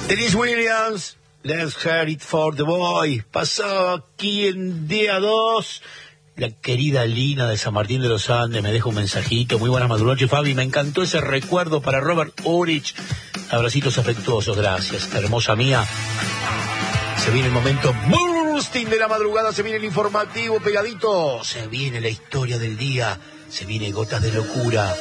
Denise Williams, Let's Hear It for the Boy. Pasó aquí en día 2. La querida Lina de San Martín de los Andes me deja un mensajito. Muy buenas madrugadas, Fabi. Me encantó ese recuerdo para Robert Ulrich. Abracitos afectuosos, gracias. Hermosa mía. Se viene el momento bursting de la madrugada. Se viene el informativo pegadito. Se viene la historia del día. Se viene Gotas de Locura.